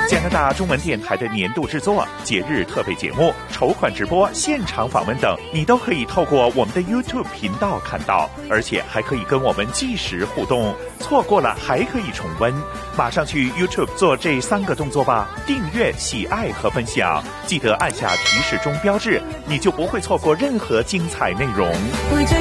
加拿大中文电台的年度制作、节日特备节目、筹款直播、现场访问等，你都可以透过我们的 YouTube 频道看到，而且还可以跟我们即时互动。错过了还可以重温，马上去 YouTube 做这3个动作吧：订阅、喜爱和分享，记得按下提示钟标志，你就不会错过任何精彩内容。